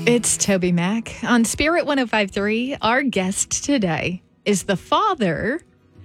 It's Toby Mac on Spirit 105.3. Our guest today is the father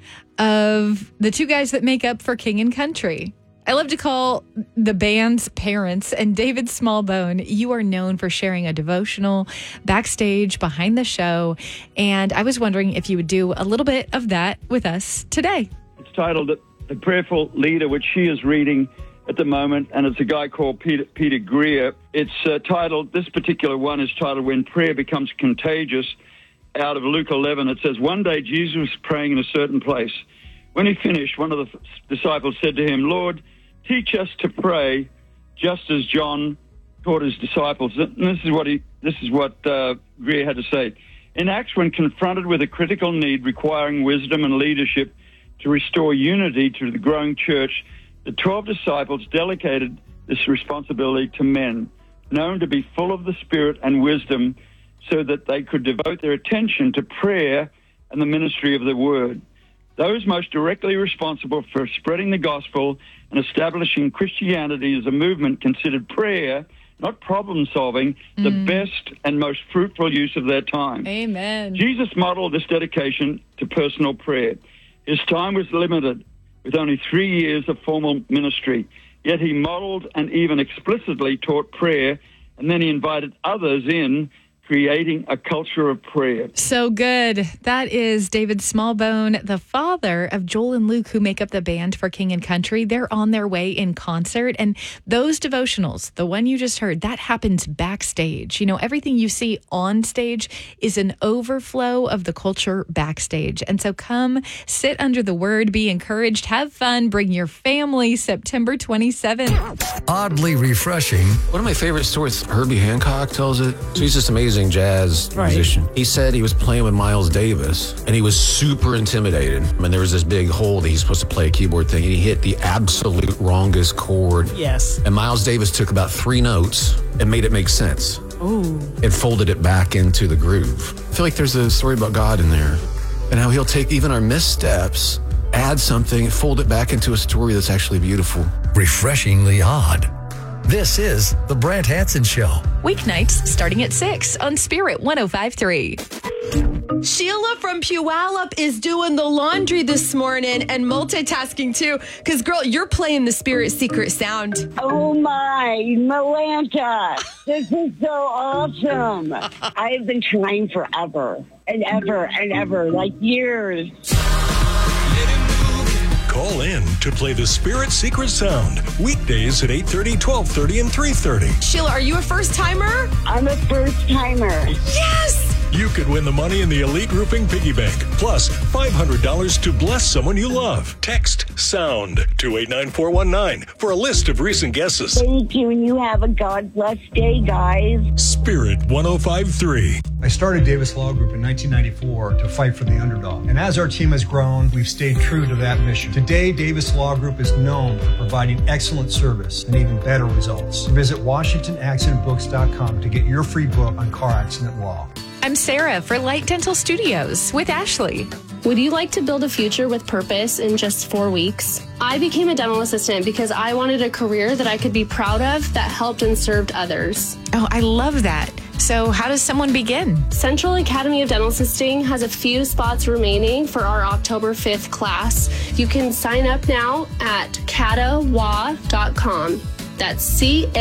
of the two guys that make up for King and Country. I love to call the band's parents. And David Smallbone, you are known for sharing a devotional backstage behind the show. And I was wondering if you would do a little bit of that with us today. It's titled The Prayerful Leader, which she is reading at the moment, and it's a guy called Peter Greer. It's titled, this particular one is titled When Prayer Becomes Contagious, out of Luke 11. It says, one day Jesus was praying in a certain place. When he finished, one of the disciples said to him, Lord, teach us to pray just as John taught his disciples. And this is what Greer had to say. In Acts, when confronted with a critical need requiring wisdom and leadership to restore unity to the growing church, the 12 disciples delegated this responsibility to men, known to be full of the Spirit and wisdom, so that they could devote their attention to prayer and the ministry of the Word. Those most directly responsible for spreading the gospel and establishing Christianity as a movement considered prayer, not problem-solving, the best and most fruitful use of their time. Amen. Jesus modeled this dedication to personal prayer. His time was limited, with only 3 years of formal ministry. Yet he modeled and even explicitly taught prayer, and then he invited others in, creating a culture of prayer. So good. That is David Smallbone, the father of Joel and Luke, who make up the band for King and Country. They're on their way in concert. And those devotionals, the one you just heard, that happens backstage. You know, everything you see on stage is an overflow of the culture backstage. And so come sit under the word, be encouraged, have fun, bring your family September 27th. Oddly refreshing. One of my favorite stories, Herbie Hancock tells it. So he's this amazing jazz musician. He said he was playing with Miles Davis, and he was super intimidated. I mean, there was this big hole that he's supposed to play a keyboard thing, and he hit the absolute wrongest chord. Yes. And Miles Davis took about 3 notes and made it make sense. Ooh. And folded it back into the groove. I feel like there's a story about God in there, and how he'll take even our missteps, add something, fold it back into a story that's actually beautiful. Refreshingly odd. This is The Brant Hansen Show. Weeknights starting at 6 on Spirit 105.3. Sheila from Puyallup is doing the laundry this morning and multitasking too. Because, girl, you're playing the Spirit Secret Sound. Oh, my, Melanta. This is so awesome. I have been trying forever and ever and ever, like years. Call in to play the Spirit Secret Sound. Weekdays at 8:30, 12:30, and 3:30. Sheila, are you a first-timer? I'm a first-timer. Yes! You could win the money in the Elite Roofing Piggy Bank, plus $500 to bless someone you love. Text SOUND to 89419 for a list of recent guesses. Thank you, and you have a God-blessed day, guys. Spirit 105.3. I started Davis Law Group in 1994 to fight for the underdog. And as our team has grown, we've stayed true to that mission. Today, Davis Law Group is known for providing excellent service and even better results. Visit WashingtonAccidentBooks.com to get your free book on car accident law. I'm Sarah for Light Dental Studios with Ashley. Would you like to build a future with purpose in just 4 weeks? I became a dental assistant because I wanted a career that I could be proud of that helped and served others. Oh, I love that. So how does someone begin? Central Academy of Dental Assisting has a few spots remaining for our October 5th class. You can sign up now at cadawa.com. That's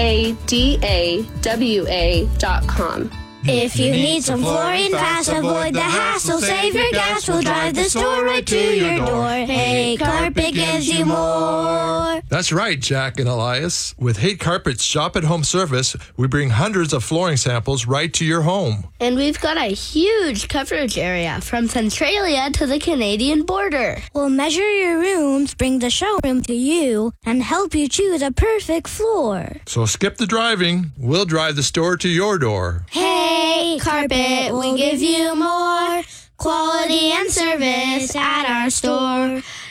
CADAWA.com. If you need some flooring fast, avoid the hassle, save your gas, we'll drive the store right to your door. Hey Carpet gives you more. That's right, Jack and Elias. With Hate Carpet's shop-at-home service, we bring hundreds of flooring samples right to your home. And we've got a huge coverage area from Centralia to the Canadian border. We'll measure your rooms, bring the showroom to you, and help you choose a perfect floor. So skip the driving. We'll drive the store to your door. Hey Carpet, we'll give you more quality and service at our store.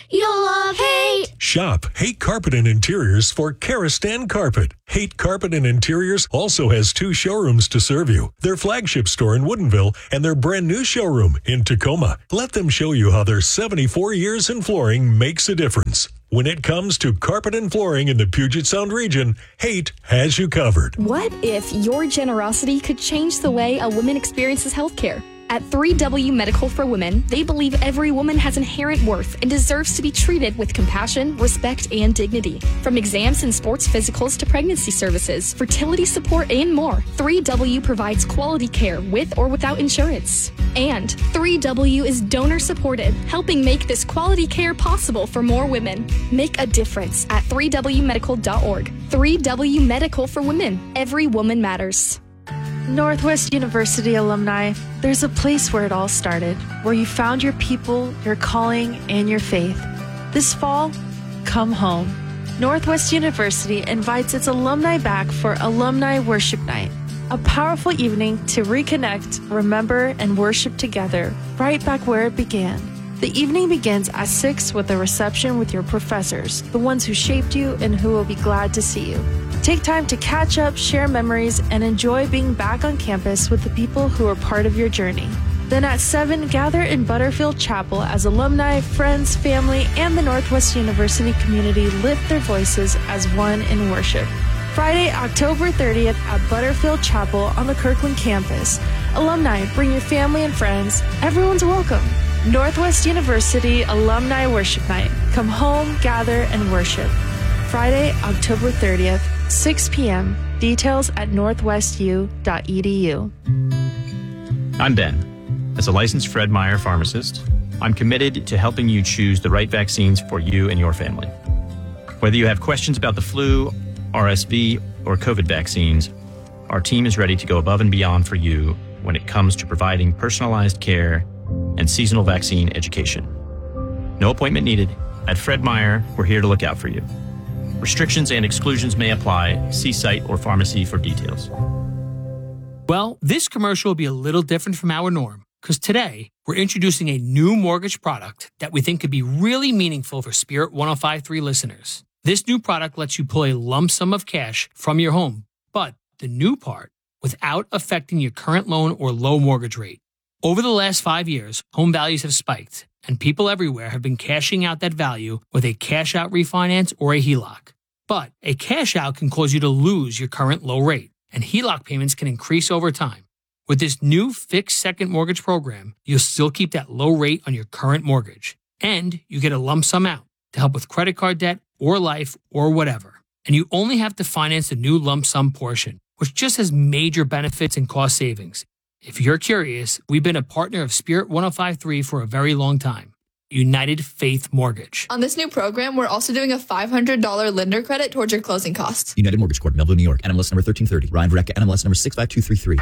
You'll love Haight. Shop Haight Carpet and Interiors for Karastan Carpet. Haight Carpet and Interiors also has 2 showrooms to serve you. Their flagship store in Woodinville and their brand new showroom in Tacoma. Let them show you how their 74 years in flooring makes a difference. When it comes to carpet and flooring in the Puget Sound region, Haight has you covered. What if your generosity could change the way a woman experiences healthcare? At 3W Medical for Women, they believe every woman has inherent worth and deserves to be treated with compassion, respect, and dignity. From exams and sports physicals to pregnancy services, fertility support, and more, 3W provides quality care with or without insurance. And 3W is donor supported, helping make this quality care possible for more women. Make a difference at 3wmedical.org. 3W Medical for Women. Every woman matters. Northwest University alumni, there's a place where it all started, where you found your people, your calling, and your faith. This fall, come home. Northwest University invites its alumni back for Alumni Worship Night, a powerful evening to reconnect, remember, and worship together, right back where it began. The evening begins at 6 with a reception with your professors, the ones who shaped you and who will be glad to see you. Take time to catch up, share memories, and enjoy being back on campus with the people who are part of your journey. Then at 7, gather in Butterfield Chapel as alumni, friends, family, and the Northwest University community lift their voices as one in worship. Friday, October 30th at Butterfield Chapel on the Kirkland campus. Alumni, bring your family and friends. Everyone's welcome. Northwest University Alumni Worship Night. Come home, gather, and worship. Friday, October 30th, 6 p.m. Details at northwestu.edu. I'm Ben. As a licensed Fred Meyer pharmacist, I'm committed to helping you choose the right vaccines for you and your family. Whether you have questions about the flu, RSV, or COVID vaccines, our team is ready to go above and beyond for you when it comes to providing personalized care and seasonal vaccine education. No appointment needed. At Fred Meyer, we're here to look out for you. Restrictions and exclusions may apply. See site or pharmacy for details. Well, this commercial will be a little different from our norm, because today we're introducing a new mortgage product that we think could be really meaningful for Spirit 105.3 listeners. This new product lets you pull a lump sum of cash from your home, but the new part, without affecting your current loan or low mortgage rate. Over the last 5 years, home values have spiked, and people everywhere have been cashing out that value with a cash-out refinance or a HELOC. But a cash-out can cause you to lose your current low rate, and HELOC payments can increase over time. With this new fixed second mortgage program, you'll still keep that low rate on your current mortgage, and you get a lump sum out to help with credit card debt or life or whatever. And you only have to finance the new lump sum portion, which just has major benefits and cost savings. If you're curious, we've been a partner of Spirit 105.3 for a very long time. United Faith Mortgage. On this new program, we're also doing a $500 lender credit towards your closing costs. United Mortgage Corp, Melville, New York. NMLS number 1330. Ryan Verrecka, NMLS number 65233.